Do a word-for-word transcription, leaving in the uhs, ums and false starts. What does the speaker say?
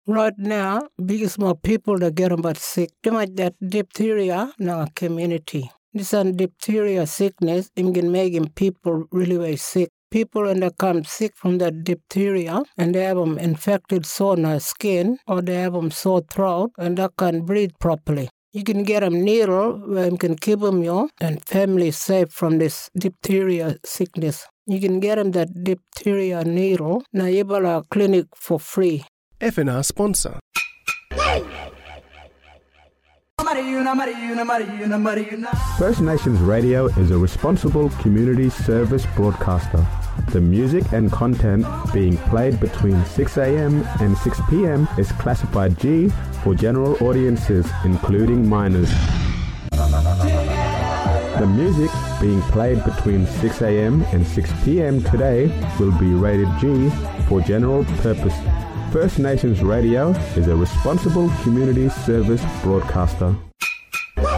Right now, biggest more people that get about sick. Too much that diphtheria in our community. This and diphtheria sickness, it can make people really very sick. People when they come sick from that diphtheria and they have them infected sore in their skin or they have them sore throat and they can't breathe properly. You can get them needle where you can keep them your and family safe from this diphtheria sickness. You can get them that diphtheria needle na Ebola clinic for free. F N R sponsor. First Nations Radio is a responsible community service broadcaster. The music and content being played between six a.m. and six p.m. is classified G for general audiences, including minors. The music being played between six a.m. and six p.m. today will be rated G for general purpose. First Nations Radio is a responsible community service broadcaster.